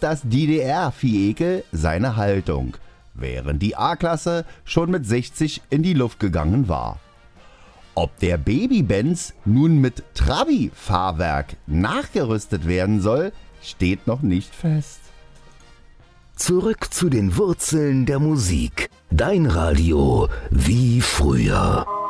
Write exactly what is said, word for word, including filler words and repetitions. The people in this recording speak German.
das D D R-Vierekel seine Haltung, während die A-Klasse schon mit sechzig in die Luft gegangen war. Ob der Baby-Benz nun mit Trabi-Fahrwerk nachgerüstet werden soll, steht noch nicht fest. Zurück zu den Wurzeln der Musik. Dein Radio wie früher.